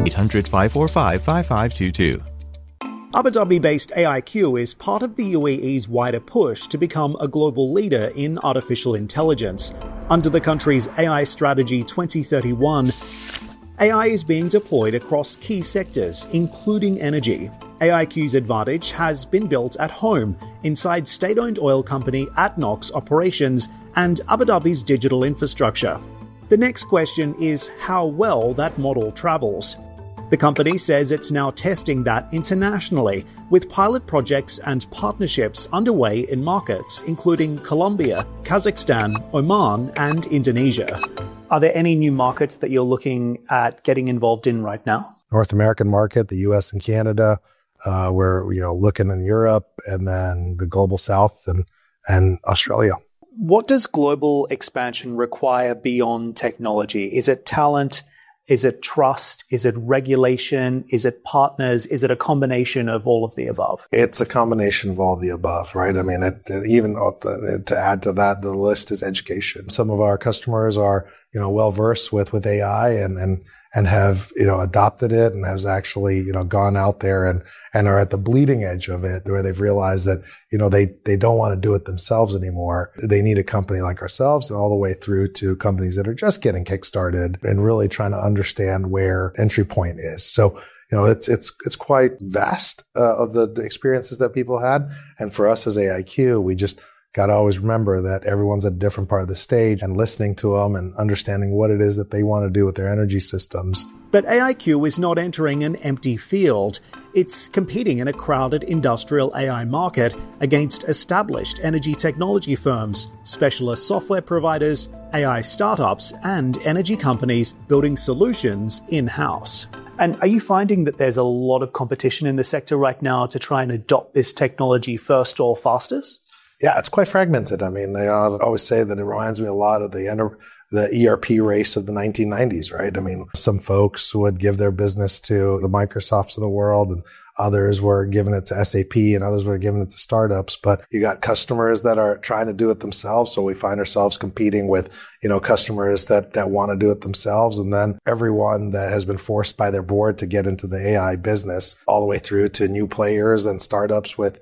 800 545 5522. Abu Dhabi-based AIQ is part of the UAE's wider push to become a global leader in artificial intelligence. Under the country's AI Strategy 2031, AI is being deployed across key sectors, including energy. AIQ's advantage has been built at home, inside state-owned oil company ADNOC's operations and Abu Dhabi's digital infrastructure. The next question is how well that model travels. The company says it's now testing that internationally, with pilot projects and partnerships underway in markets including Colombia, Kazakhstan, Oman, and Indonesia. Are there any new markets that you're looking at getting involved in right now? North American market, the US and Canada. We're looking in Europe, and then the global South and Australia. What does global expansion require beyond technology? Is it talent? Is it trust? Is it regulation? Is it partners? Is it a combination of all of the above? It's a combination of all the above, right? I mean, even to add to that, the list is education. Some of our customers are, well versed with AI and have, adopted it and has actually, gone out there and are at the bleeding edge of it, where they've realized that, they don't want to do it themselves anymore. They need a company like ourselves, and all the way through to companies that are just getting kickstarted and really trying to understand where entry point is. So, it's quite vast, of the experiences that people had. And for us as AIQ, we just got to always remember that everyone's at a different part of the stage, and listening to them and understanding what it is that they want to do with their energy systems. But AIQ is not entering an empty field. It's competing in a crowded industrial AI market against established energy technology firms, specialist software providers, AI startups, and energy companies building solutions in-house. And are you finding that there's a lot of competition in the sector right now to try and adopt this technology first or fastest? Yeah, it's quite fragmented. I mean, they always say that it reminds me a lot of the ERP race of the 1990s, right? I mean, some folks would give their business to the Microsofts of the world, and others were giving it to SAP, and others were giving it to startups. But you got customers that are trying to do it themselves. So we find ourselves competing with, customers that want to do it themselves. And then everyone that has been forced by their board to get into the AI business, all the way through to new players and startups with,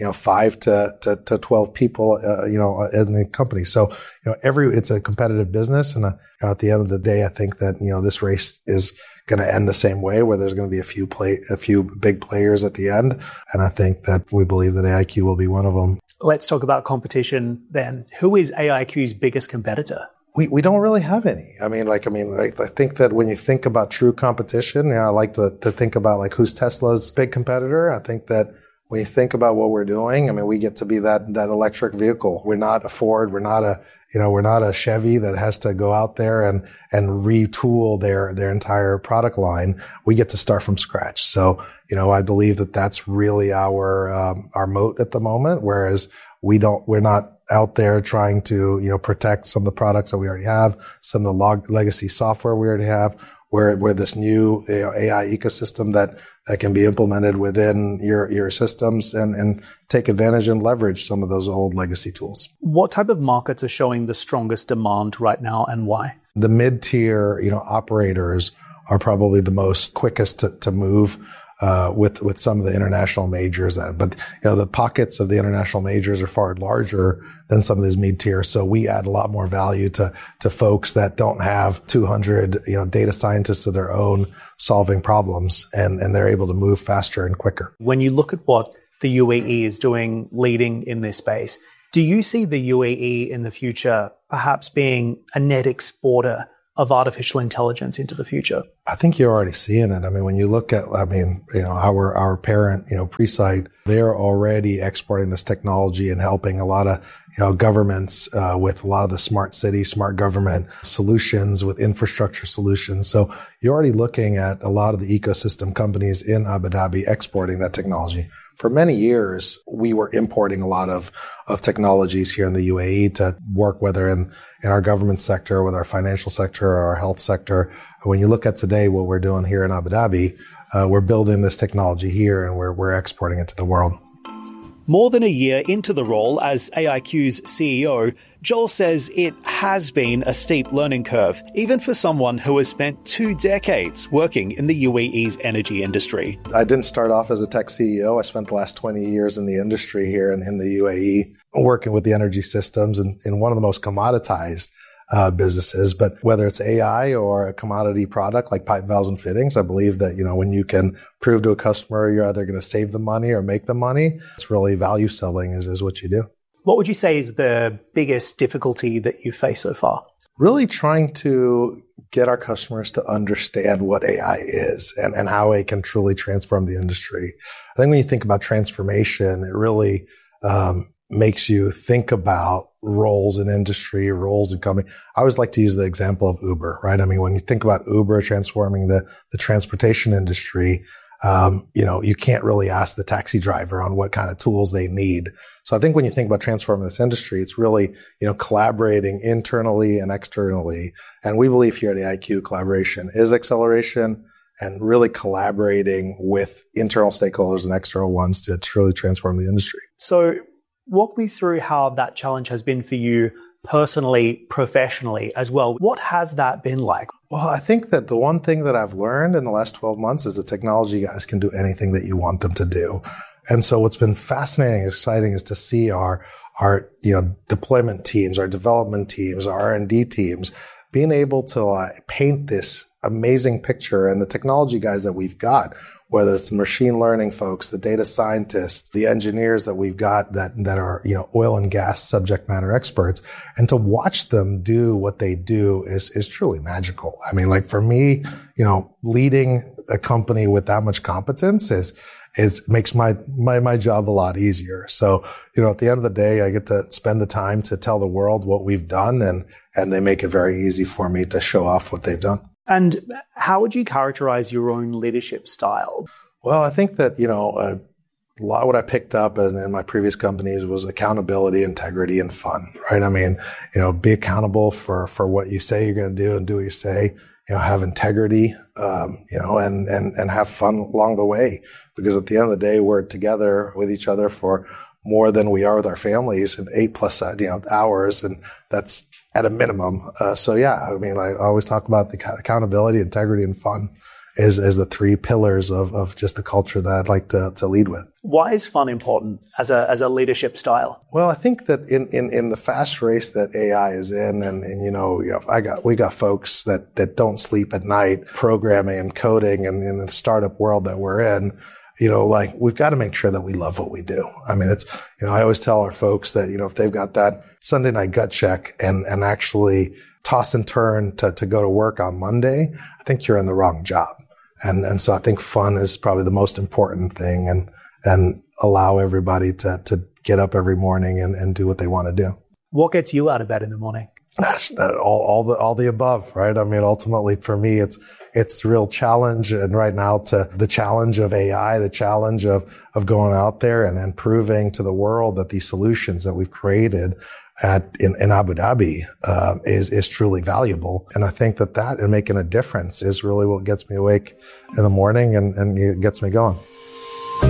5 to 12 people, in the company. So, it's a competitive business. And at the end of the day, I think that, this race is going to end the same way, where there's going to be a few big players at the end. And I think that we believe that AIQ will be one of them. Let's talk about competition then. Who is AIQ's biggest competitor? We don't really have any. I think that when you think about true competition, I like to think about who's Tesla's big competitor. I think that when you think about what we're doing, we get to be that electric vehicle. We're not a Ford. We're not a Chevy that has to go out there and retool their entire product line. We get to start from scratch. So, I believe that that's really our moat at the moment. Whereas we're not out there trying to, protect some of the products that we already have, some of the legacy software we already have. We're this new AI ecosystem that can be implemented within your systems and take advantage and leverage some of those old legacy tools. What type of markets are showing the strongest demand right now, and why? The mid-tier, operators are probably the most quickest to move with some of the international majors. But the pockets of the international majors are far larger than some of these mid-tier. So we add a lot more value to folks that don't have 200 data scientists of their own solving problems, and they're able to move faster and quicker. When you look at what the UAE is doing, leading in this space, do you see the UAE in the future perhaps being a net exporter of artificial intelligence into the future? I think you're already seeing it. When you look at, our parent, Presight, they're already exporting this technology and helping a lot of, governments, with a lot of the smart city, smart government solutions, with infrastructure solutions. So you're already looking at a lot of the ecosystem companies in Abu Dhabi exporting that technology. For many years, we were importing a lot of technologies here in the UAE to work, whether in our government sector, with our financial sector, or our health sector. When you look at today, what we're doing here in Abu Dhabi, we're building this technology here, and we're exporting it to the world. More than a year into the role as AIQ's CEO, Joel says it has been a steep learning curve, even for someone who has spent 2 decades working in the UAE's energy industry. I didn't start off as a tech CEO. I spent the last 20 years in the industry here in the UAE, working with the energy systems in one of the most commoditized businesses. But whether it's AI or a commodity product like pipe, valves, and fittings, I believe that, when you can prove to a customer you're either going to save them money or make them money, it's really value selling is what you do. What would you say is the biggest difficulty that you face so far? Really trying to get our customers to understand what AI is and how it can truly transform the industry. I think when you think about transformation, it really makes you think about roles in industry, roles in company. I always like to use the example of Uber, right? I mean, when you think about Uber transforming the transportation industry, you can't really ask the taxi driver on what kind of tools they need. So I think when you think about transforming this industry, it's really, collaborating internally and externally. And we believe here at AIQ, collaboration is acceleration, and really collaborating with internal stakeholders and external ones to truly transform the industry. So walk me through how that challenge has been for you personally, professionally as well. What has that been like? Well, I think that the one thing that I've learned in the last 12 months is that technology guys can do anything that you want them to do. And so what's been fascinating and exciting is to see our deployment teams, our development teams, our R&D teams being able to paint this amazing picture, and the technology guys that we've got, whether it's machine learning folks, the data scientists, the engineers that we've got that are, oil and gas subject matter experts, and to watch them do what they do is truly magical. I mean, like for me, leading a company with that much competence makes my job a lot easier. So, at the end of the day, I get to spend the time to tell the world what we've done, and they make it very easy for me to show off what they've done. And how would you characterize your own leadership style? Well, I think that, a lot of what I picked up in my previous companies was accountability, integrity, and fun, right? I mean, be accountable for what you say you're going to do and do what you say, have integrity, and have fun along the way. Because at the end of the day, we're together with each other for more than we are with our families in 8+ hours. And that's at a minimum. I always talk about the accountability, integrity, and fun as the 3 pillars of just the culture that I'd like to lead with. Why is fun important as a leadership style? Well, I think that in the fast race that AI is in, we got folks that don't sleep at night programming and coding, and in the startup world that we're in, we've got to make sure that we love what we do. I mean, I always tell our folks that, if they've got that Sunday night gut check and actually toss and turn to go to work on Monday, I think you're in the wrong job. And so I think fun is probably the most important thing, and allow everybody to get up every morning and do what they want to do. What gets you out of bed in the morning? All the above, right? I mean, ultimately for me, it's the real challenge, and right now to the challenge of AI, the challenge of going out there and proving to the world that these solutions that we've created in Abu Dhabi is truly valuable. And I think that and making a difference is really what gets me awake in the morning and it gets me going.